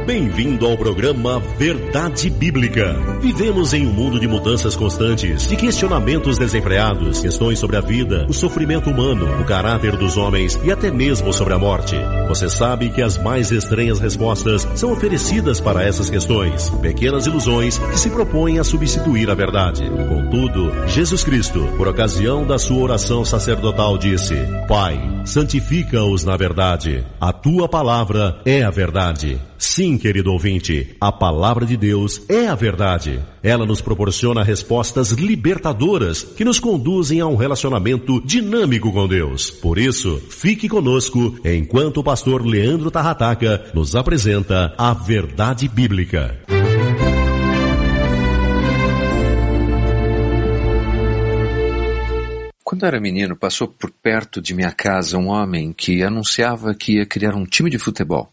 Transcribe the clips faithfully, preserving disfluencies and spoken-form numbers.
Bem-vindo ao programa Verdade Bíblica. Vivemos em um mundo de mudanças constantes, de questionamentos desenfreados, questões sobre a vida, o sofrimento humano, o caráter dos homens e até mesmo sobre a morte. Você sabe que as mais estranhas respostas são oferecidas para essas questões, pequenas ilusões que se propõem a substituir a verdade. Contudo, Jesus Cristo, por ocasião da sua oração sacerdotal, disse: Pai, santifica-os na verdade. A tua palavra é a verdade. Sim, querido ouvinte, a palavra de Deus é a verdade. Ela nos proporciona respostas libertadoras que nos conduzem a um relacionamento dinâmico com Deus. Por isso, fique conosco enquanto o pastor Leandro Tarrataca nos apresenta a Verdade Bíblica. Quando eu era menino, passou por perto de minha casa um homem que anunciava que ia criar um time de futebol.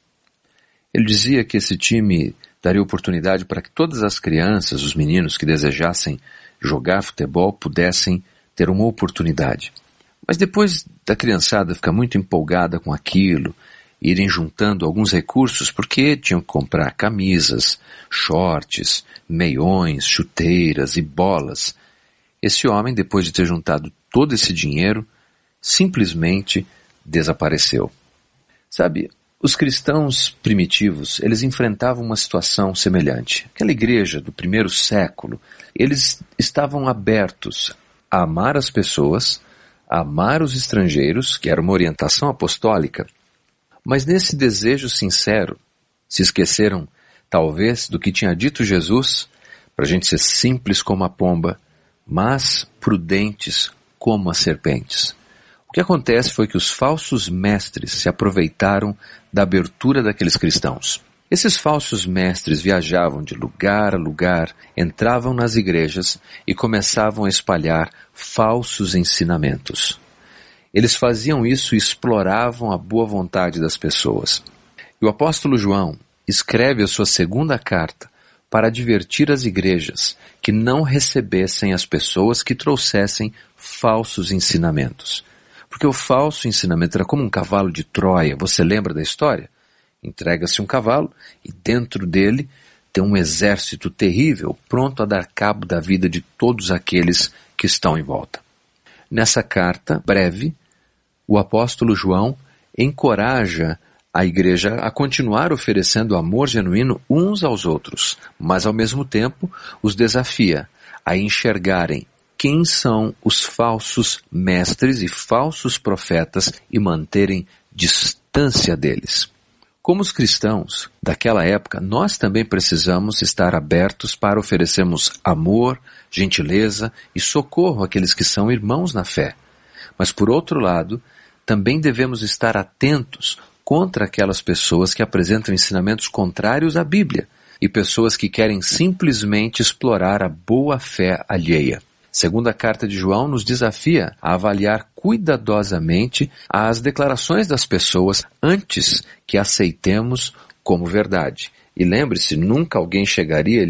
Ele dizia que esse time daria oportunidade para que todas as crianças, os meninos que desejassem jogar futebol, pudessem ter uma oportunidade. Mas depois da criançada ficar muito empolgada com aquilo, irem juntando alguns recursos, porque tinham que comprar camisas, shorts, meiões, chuteiras e bolas, esse homem, depois de ter juntado todo esse dinheiro, simplesmente desapareceu. Sabe, os cristãos primitivos, eles enfrentavam uma situação semelhante. Aquela igreja do primeiro século, eles estavam abertos a amar as pessoas, a amar os estrangeiros, que era uma orientação apostólica, mas nesse desejo sincero, se esqueceram, talvez, do que tinha dito Jesus, para a gente ser simples como a pomba, mas prudentes como as serpentes. O que acontece foi que os falsos mestres se aproveitaram da abertura daqueles cristãos. Esses falsos mestres viajavam de lugar a lugar, entravam nas igrejas e começavam a espalhar falsos ensinamentos. Eles faziam isso e exploravam a boa vontade das pessoas. E o apóstolo João escreve a sua segunda carta para advertir as igrejas que não recebessem as pessoas que trouxessem falsos ensinamentos. Porque o falso ensinamento era como um cavalo de Troia. Você lembra da história? Entrega-se um cavalo e dentro dele tem um exército terrível pronto a dar cabo da vida de todos aqueles que estão em volta. Nessa carta breve, o apóstolo João encoraja a igreja a continuar oferecendo amor genuíno uns aos outros, mas ao mesmo tempo os desafia a enxergarem quem são os falsos mestres e falsos profetas e manterem distância deles. Como os cristãos daquela época, nós também precisamos estar abertos para oferecermos amor, gentileza e socorro àqueles que são irmãos na fé. Mas por outro lado, também devemos estar atentos contra aquelas pessoas que apresentam ensinamentos contrários à Bíblia e pessoas que querem simplesmente explorar a boa fé alheia. Segunda carta de João nos desafia a avaliar cuidadosamente as declarações das pessoas antes que aceitemos como verdade. E lembre-se, nunca alguém chegaria